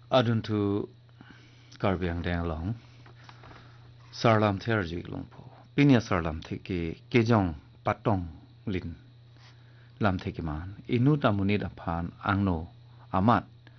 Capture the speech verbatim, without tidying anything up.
adun tu karbiang deng long sarlam therji long po pinya sarlam theke kejong patong lin lam theke man inu tamuni da phan angno amat